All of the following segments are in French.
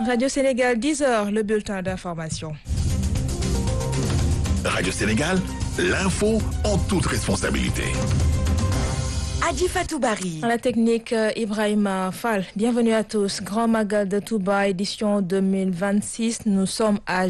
Radio Sénégal, 10h, le bulletin d'information. Radio Sénégal, l'info en toute responsabilité. Adi Fatou Bari. À la technique, Ibrahima Fall. Bienvenue à tous. Grand Magal de Touba, édition 2026. Nous sommes à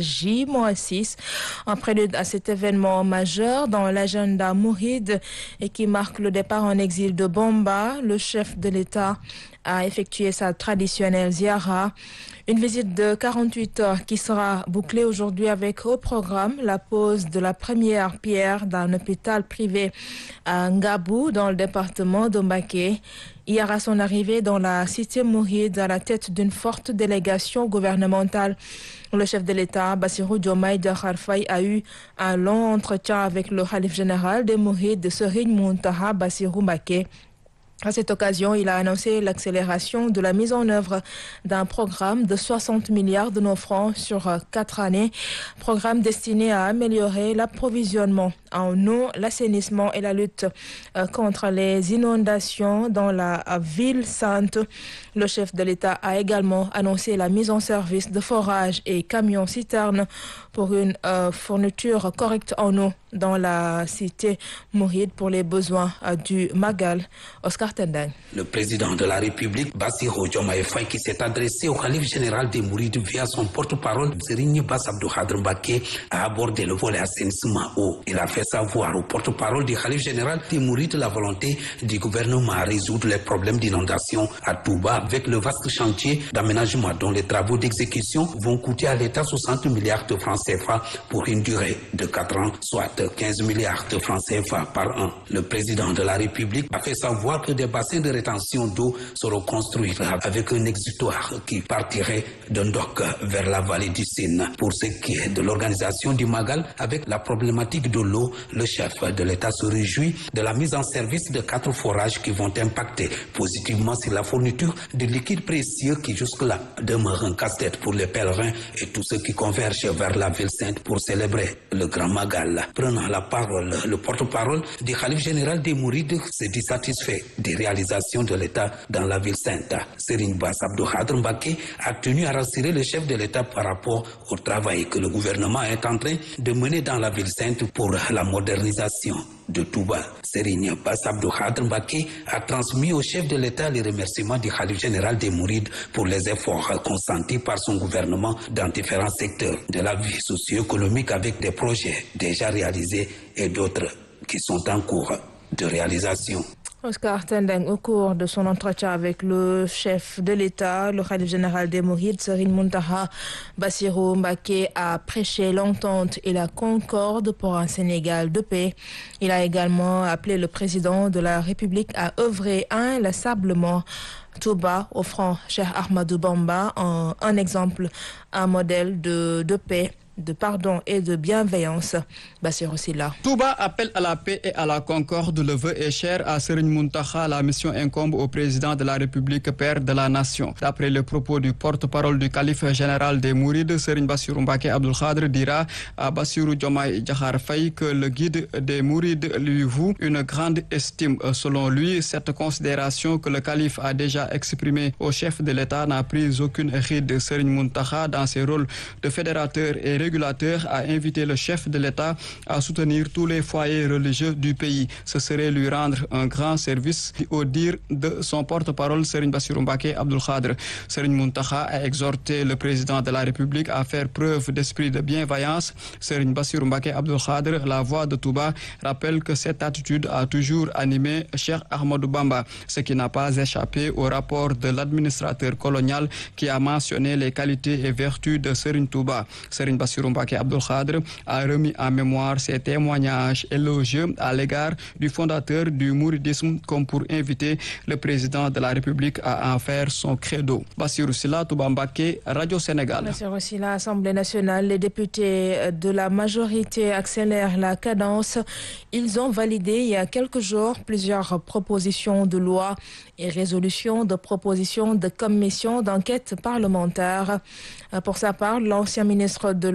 J-6, en prélude à cet événement majeur dans l'agenda mouride et qui marque le départ en exil de Bamba. Le chef de l'État a effectué sa traditionnelle ziara. Une visite de 48 heures qui sera bouclée aujourd'hui avec au programme la pose de la première pierre d'un hôpital privé à Ngabou dans le département de Mbacké. Hier à son arrivée dans la cité mouride à la tête d'une forte délégation gouvernementale, le chef de l'État, Bassirou Diomaye Diakhar Faye, a eu un long entretien avec le khalife général des Mourides, Serigne Mountakha Bassirou Mbacké. À cette occasion, il a annoncé l'accélération de la mise en œuvre d'un programme de 60 milliards de nos francs sur 4 années, programme destiné à améliorer l'approvisionnement en eau, l'assainissement et la lutte contre les inondations dans la ville sainte. Le chef de l'État a également annoncé la mise en service de forages et camions-citernes pour une fourniture correcte en eau dans la cité mouride pour les besoins du Magal. Oscar Tendeng. Le président de la République, Bassirou Diomaye Faye, qui s'est adressé au khalife général des Mourides via son porte-parole, Serigne Bass Abdou Khadre Mbacké, a abordé le volet assainissement eau. Il a fait savoir au porte-parole du khalife général des Mourides la volonté du gouvernement à résoudre les problèmes d'inondation à Touba avec le vaste chantier d'aménagement dont les travaux d'exécution vont coûter à l'État 60 milliards de francs CFA pour une durée de 4 ans, soit 15 milliards de francs CFA par an. Le président de la République a fait savoir que des bassins de rétention d'eau seront construits avec un exutoire qui partirait d'un dock vers la vallée du Sine. Pour ce qui est de l'organisation du Magal, avec la problématique de l'eau, le chef de l'État se réjouit de la mise en service de 4 forages qui vont impacter positivement sur la fourniture de liquides précieux qui jusque-là demeure un casse-tête pour les pèlerins et tous ceux qui convergent vers la ville sainte pour célébrer le Grand Magal. Prenant la parole, le porte-parole du khalife général des Mourides s'est dit satisfait des réalisations de l'État dans la ville sainte. Serigne Bass Abdou Khadre Mbacké a tenu à rassurer le chef de l'État par rapport au travail que le gouvernement est en train de mener dans la ville sainte pour la modernisation de Touba. Serigne Bass Abdou Khadre Mbacké a transmis au chef de l'État les remerciements du khalife général des Mourides pour les efforts consentis par son gouvernement dans différents secteurs de la vie socio-économique avec des projets déjà réalisés et d'autres qui sont en cours de réalisation. Oscar Tendeng, au cours de son entretien avec le chef de l'État, le khalife général des Mourides, Serigne Mountakha Bassirou Mbacké, a prêché l'entente et la concorde pour un Sénégal de paix. Il a également appelé le président de la République à œuvrer inlassablement Touba, offrant Cheikh Ahmadou Bamba un exemple, un modèle de paix, de pardon et de bienveillance. Bassirou Sylla. Touba appelle à la paix et à la concorde. Le vœu est cher à Serigne Mountakha. La mission incombe au président de la République, père de la nation. D'après les propos du porte-parole du calife général des Mourides, Serigne Bassirou Mbacké Abdoul Khadre dira à Bassirou Diomaye Diakhar Faye que le guide des Mourides lui voue une grande estime. Selon lui, cette considération que le calife a déjà exprimée au chef de l'État n'a pris aucune ride. Serigne Mountakha, dans ses rôles de fédérateur et régulateur, a invité le chef de l'État à soutenir tous les foyers religieux du pays. Ce serait lui rendre un grand service, au dire de son porte-parole Serigne Bassirou Mbacké Abdoul Khadre. Serigne Mountakha a exhorté le président de la République à faire preuve d'esprit de bienveillance. Serigne Bassirou Mbacké Abdoul Khadre, la voix de Touba, rappelle que cette attitude a toujours animé Cheikh Ahmadou Bamba, ce qui n'a pas échappé au rapport de l'administrateur colonial qui a mentionné les qualités et vertus de Serigne Touba. Serigne Bassirou Mbacké Abdoul Khadre a remis en mémoire ses témoignages élogieux à l'égard du fondateur du mouridisme, comme pour inviter le président de la République à en faire son credo. Bassirou Sylla, Touba Mbacké, Radio Sénégal. Bassirou Sylla, Assemblée nationale, les députés de la majorité accélèrent la cadence. Ils ont validé il y a quelques jours plusieurs propositions de loi et résolutions de propositions de commission d'enquête parlementaire. Pour sa part, l'ancien ministre de l'Environnement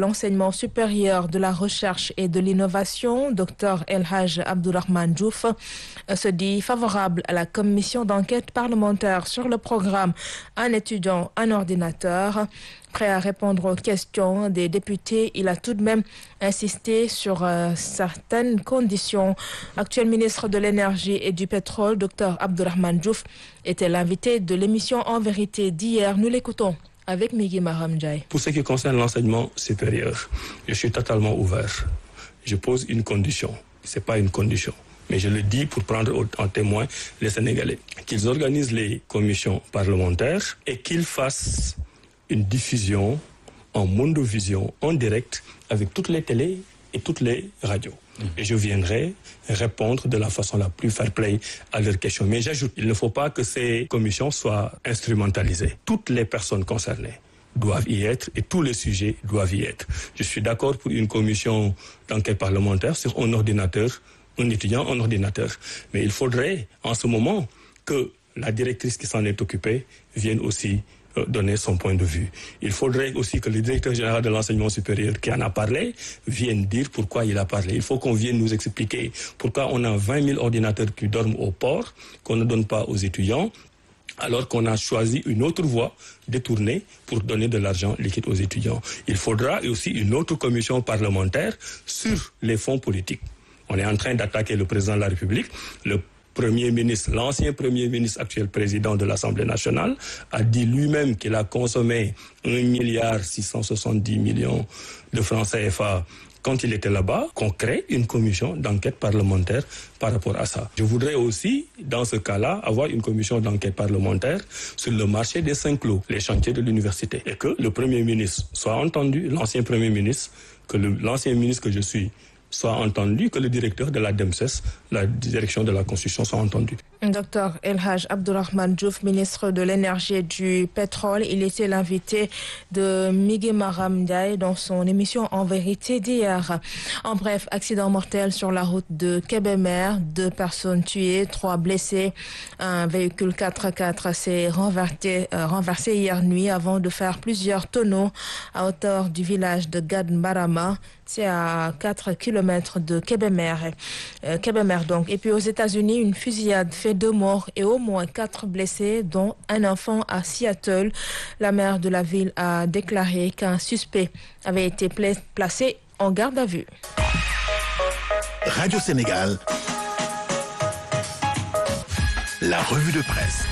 l'enseignement supérieur, de la recherche et de l'innovation, Dr El Hadj Abdourahmane Diouf, se dit favorable à la commission d'enquête parlementaire sur le programme Un étudiant, un ordinateur. Prêt à répondre aux questions des députés, il a tout de même insisté sur certaines conditions. Actuel ministre de l'Énergie et du Pétrole, Dr Abdourahmane Diouf, était l'invité de l'émission En Vérité d'hier. Nous l'écoutons avec Migui Maram Ndiaye. Pour ce qui concerne l'enseignement supérieur, je suis totalement ouvert. Je pose une condition. Ce n'est pas une condition, mais je le dis pour prendre en témoin les Sénégalais. Qu'ils organisent les commissions parlementaires et qu'ils fassent une diffusion en mondovision, en direct, avec toutes les télés et toutes les radios. Et je viendrai répondre de la façon la plus fair-play à leurs questions. Mais j'ajoute, il ne faut pas que ces commissions soient instrumentalisées. Toutes les personnes concernées doivent y être et tous les sujets doivent y être. Je suis d'accord pour une commission d'enquête parlementaire sur un ordinateur, un étudiant en ordinateur. Mais il faudrait, en ce moment, que la directrice qui s'en est occupée vienne aussi donner son point de vue. Il faudrait aussi que le directeur général de l'enseignement supérieur qui en a parlé vienne dire pourquoi il a parlé. Il faut qu'on vienne nous expliquer pourquoi on a 20 000 ordinateurs qui dorment au port, qu'on ne donne pas aux étudiants, alors qu'on a choisi une autre voie détournée pour donner de l'argent liquide aux étudiants. Il faudra aussi une autre commission parlementaire sur les fonds politiques. On est en train d'attaquer le président de la République. Le Premier ministre, l'ancien Premier ministre, actuel président de l'Assemblée nationale, a dit lui-même qu'il a consommé 1,670 milliard de francs CFA quand il était là-bas, qu'on crée une commission d'enquête parlementaire par rapport à ça. Je voudrais aussi, dans ce cas-là, avoir une commission d'enquête parlementaire sur le marché des Saint-Cloud, les chantiers de l'université, et que le Premier ministre soit entendu, l'ancien Premier ministre, que l'ancien ministre que je suis soit entendu, que le directeur de la DEMSES, la direction de la Constitution, soit entendu. Dr El Hadj Abdourahmane Diouf, ministre de l'Énergie et du Pétrole, il était l'invité de Migui Maram Ndiaye dans son émission En Vérité d'hier. En bref, accident mortel sur la route de Kébémer, 2 personnes tuées, 3 blessés. Un véhicule 4x4 s'est renversé hier nuit avant de faire plusieurs tonneaux à hauteur du village de Gadmbarama. C'est à 4 km de Kébémer. Donc. Et puis aux États-Unis, une fusillade fait 2 morts et au moins 4 blessés, dont un enfant à Seattle. La maire de la ville a déclaré qu'un suspect avait été placé en garde à vue. Radio Sénégal, la revue de presse.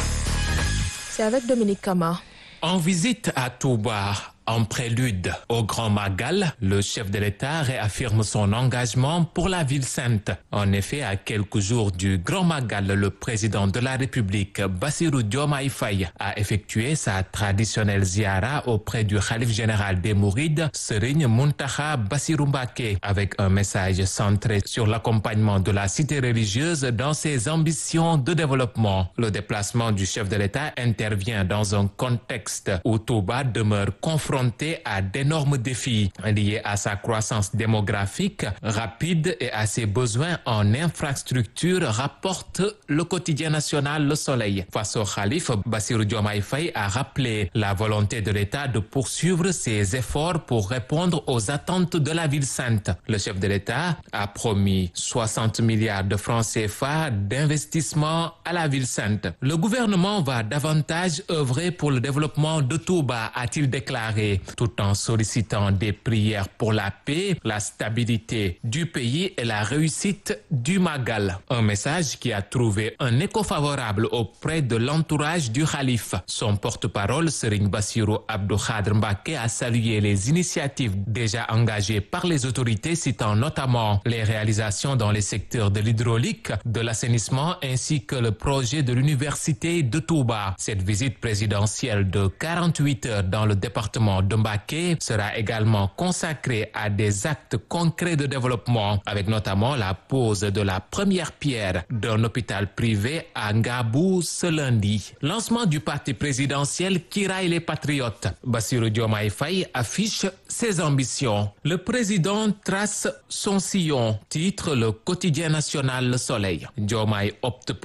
C'est avec Dominique Kama. En visite à Touba, en prélude au Grand Magal, le chef de l'État réaffirme son engagement pour la ville sainte. En effet, à quelques jours du Grand Magal, le président de la République, Bassirou Diomaye Faye, a effectué sa traditionnelle ziara auprès du khalife général des Mourides, Serigne Mountakha Bassirou Mbacké, avec un message centré sur l'accompagnement de la cité religieuse dans ses ambitions de développement. Le déplacement du chef de l'État intervient dans un contexte où Touba demeure confronté à d'énormes défis liés à sa croissance démographique rapide et à ses besoins en infrastructures, rapporte le quotidien national Le Soleil. Face au khalife, Bassirou Diomaye Faye a rappelé la volonté de l'État de poursuivre ses efforts pour répondre aux attentes de la ville sainte. Le chef de l'État a promis 60 milliards de francs CFA d'investissement à la ville sainte. Le gouvernement va davantage œuvrer pour le développement de Touba, a-t-il déclaré, tout en sollicitant des prières pour la paix, la stabilité du pays et la réussite du Magal. Un message qui a trouvé un écho favorable auprès de l'entourage du khalife. Son porte-parole, Serigne Bassirou Abdou Khadr Mbacké, a salué les initiatives déjà engagées par les autorités, citant notamment les réalisations dans les secteurs de l'hydraulique, de l'assainissement ainsi que le projet de l'université de Touba. Cette visite présidentielle de 48 heures dans le département de Mbacké sera également consacrée à des actes concrets de développement, avec notamment la pose de la première pierre d'un hôpital privé à Ngabou ce lundi. Lancement du parti présidentiel qui raille les patriotes. Bassirou Diomaye Faye affiche ses ambitions. Le président trace son sillon, titre le quotidien national Le Soleil. Diomaye opte pour la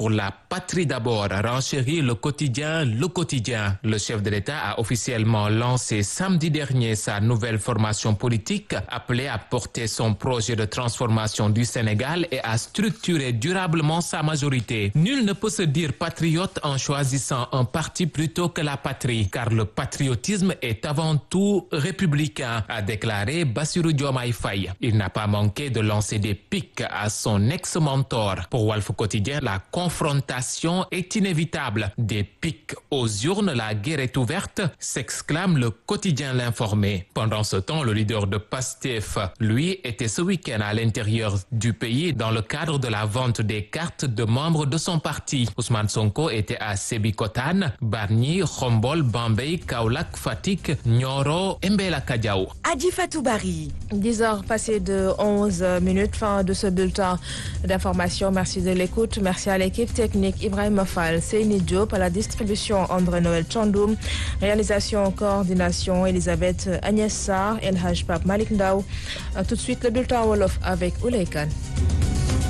patrie d'abord, renchérit le quotidien Le Quotidien. Le chef de l'État a officiellement lancé samedi dernier sa nouvelle formation politique appelée à porter son projet de transformation du Sénégal et à structurer durablement sa majorité. Nul ne peut se dire patriote en choisissant un parti plutôt que la patrie, car le patriotisme est avant tout républicain, a déclaré Bassirou Diomaye Faye. Il n'a pas manqué de lancer des pics à son ex-mentor. Pour Walf Quotidien, la confrontation est inévitable. Des pics aux urnes, la guerre est ouverte, s'exclame le quotidien L'Informé. Pendant ce temps, le leader de PASTEF, lui, était ce week-end à l'intérieur du pays dans le cadre de la vente des cartes de membres de son parti. Ousmane Sonko était à Sébikotane, Bargny, Khombol, Bambey, Kaolack, Fatick, Nioro et Mbella-Kadiao. Adi Fatou Barry. 10h passées de 11 minutes, fin de ce bulletin d'information. Merci de l'écoute. Merci à l'équipe technique Ibrahim Fall, Seyni Diop, à la distribution André-Noël Tchandoum, réalisation, coordination Elisabeth Agnès Sarr, El Haj Pape Malik Ndao. Tout de suite le bulletin Wolof avec Ouley Kane.